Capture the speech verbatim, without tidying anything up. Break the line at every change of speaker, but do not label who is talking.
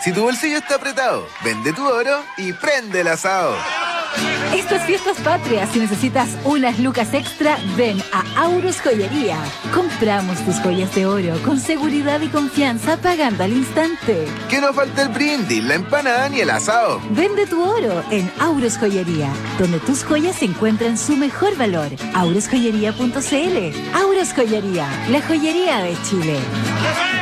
Si tu bolsillo está apretado, vende tu oro y prende el asado.
Estas fiestas patrias, si necesitas unas lucas extra, ven a Aurus Joyería. Compramos tus joyas de oro con seguridad y confianza pagando al instante.
Que no falte el brindis, la empanada ni el asado.
Vende tu oro en Aurus Joyería, donde tus joyas encuentran su mejor valor. aurus joyería punto c l. Aurus Joyería, la joyería de Chile.